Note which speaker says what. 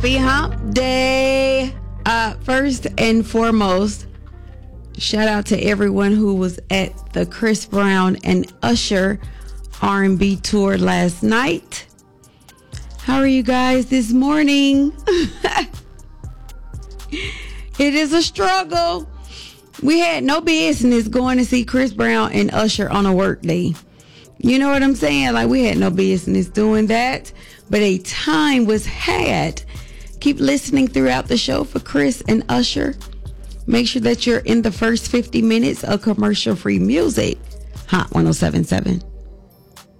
Speaker 1: Happy Hump Day. First and foremost, shout out to everyone who was at the Chris Brown and Usher R&B tour last night. How are you guys this morning? It is a struggle. We had no business going to see Chris Brown and Usher on a work day. You know what I'm saying? Like, we had no business doing that, but a time was had. Keep listening throughout the show for Chris and Usher. Make sure that you're in the first 50 minutes of commercial-free music. Hot 107.7.